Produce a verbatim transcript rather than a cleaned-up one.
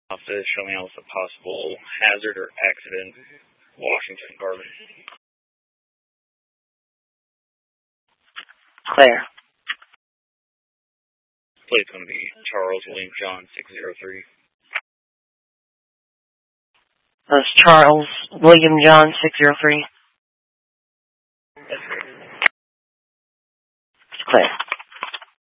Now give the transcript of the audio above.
office. Show me what's a possible hazard or accident. Washington Garden. Claire. Plate's going to be Charles William John six zero three. That's Charles William John six zero three. That's great. It's Claire.